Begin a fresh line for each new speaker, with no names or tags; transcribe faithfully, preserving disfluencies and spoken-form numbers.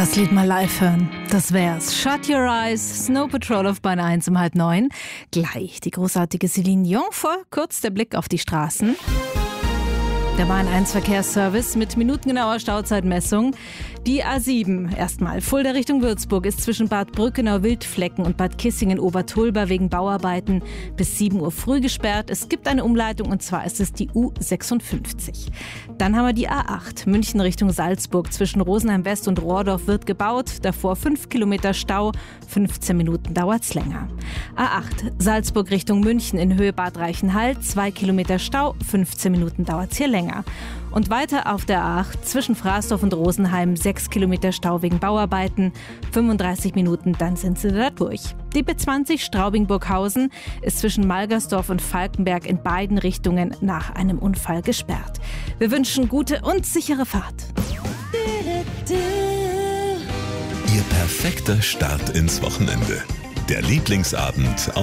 Das Lied mal live hören, das wär's. Shut Your Eyes, Snow Patrol auf Bahn eins um halb neun. Gleich die großartige Céline Dion, vor kurz der Blick auf die Straßen. Der Bahn eins Verkehrsservice mit minutengenauer Stauzeitmessung. Die A sieben erstmal. Fulda Richtung Würzburg ist zwischen Bad Brückenau-Wildflecken und Bad Kissingen-Obertulba wegen Bauarbeiten bis sieben Uhr früh gesperrt. Es gibt eine Umleitung und zwar ist es die U sechsundfünfzig. Dann haben wir die A acht. München Richtung Salzburg zwischen Rosenheim West und Rohrdorf wird gebaut. Davor fünf Kilometer Stau. fünfzehn Minuten dauert's länger. A acht. Salzburg Richtung München in Höhe Bad Reichenhall. zwei Kilometer Stau. fünfzehn Minuten dauert's hier länger. Und weiter auf der A acht zwischen Fraßdorf und Rosenheim sechs Kilometer Stau wegen Bauarbeiten, fünfunddreißig Minuten, dann sind sie da durch. Die B zwanzig Straubing-Burghausen ist zwischen Malgersdorf und Falkenberg in beiden Richtungen nach einem Unfall gesperrt. Wir wünschen gute und sichere Fahrt.
Ihr perfekter Start ins Wochenende. Der Lieblingsabend auf